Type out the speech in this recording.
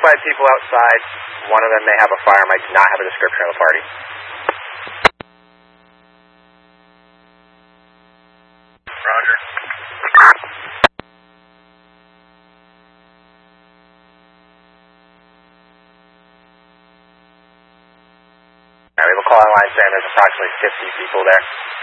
identified people outside. One of them may have a firearm. I do not have a description of the party. Roger. We have a call line saying there's approximately 50 people there.